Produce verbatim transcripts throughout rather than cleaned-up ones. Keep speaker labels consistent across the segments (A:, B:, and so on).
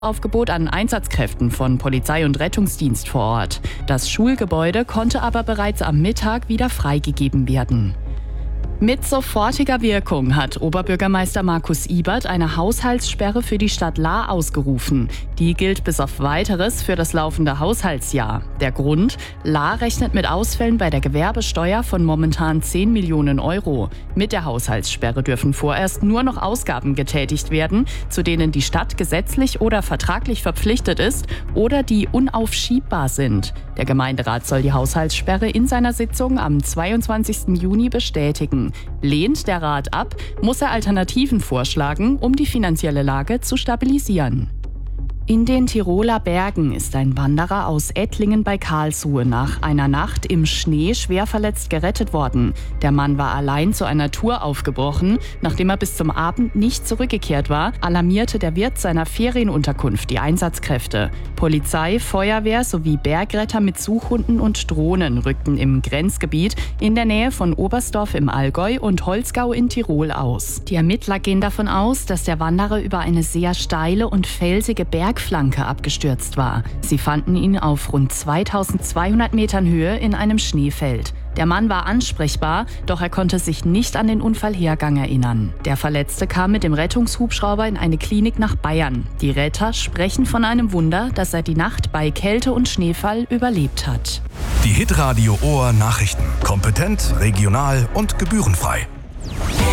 A: Aufgebot an Einsatzkräften von Polizei und Rettungsdienst vor Ort. Das Schulgebäude konnte aber bereits am Mittag wieder freigegeben werden. Mit sofortiger Wirkung hat Oberbürgermeister Markus Ibert eine Haushaltssperre für die Stadt Lahr ausgerufen. Die gilt bis auf Weiteres für das laufende Haushaltsjahr. Der Grund? Lahr rechnet mit Ausfällen bei der Gewerbesteuer von momentan zehn Millionen Euro. Mit der Haushaltssperre dürfen vorerst nur noch Ausgaben getätigt werden, zu denen die Stadt gesetzlich oder vertraglich verpflichtet ist oder die unaufschiebbar sind. Der Gemeinderat soll die Haushaltssperre in seiner Sitzung am zweiundzwanzigsten Juni bestätigen. Lehnt der Rat ab, muss er Alternativen vorschlagen, um die finanzielle Lage zu stabilisieren. In den Tiroler Bergen ist ein Wanderer aus Ettlingen bei Karlsruhe nach einer Nacht im Schnee schwer verletzt gerettet worden. Der Mann war allein zu einer Tour aufgebrochen. Nachdem er bis zum Abend nicht zurückgekehrt war, alarmierte der Wirt seiner Ferienunterkunft die Einsatzkräfte. Polizei, Feuerwehr sowie Bergretter mit Suchhunden und Drohnen rückten im Grenzgebiet in der Nähe von Oberstdorf im Allgäu und Holzgau in Tirol aus. Die Ermittler gehen davon aus, dass der Wanderer über eine sehr steile und felsige Bergflanke abgestürzt war. Sie fanden ihn auf rund zweitausendzweihundert Metern Höhe in einem Schneefeld. Der Mann war ansprechbar, doch er konnte sich nicht an den Unfallhergang erinnern. Der Verletzte kam mit dem Rettungshubschrauber in eine Klinik nach Bayern. Die Retter sprechen von einem Wunder, dass er die Nacht bei Kälte und Schneefall überlebt hat.
B: Die Hitradio Ohr Nachrichten. Kompetent, regional und gebührenfrei.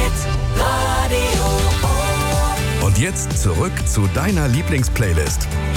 C: Hitradio Ohr.
B: Und jetzt zurück zu deiner Lieblingsplaylist.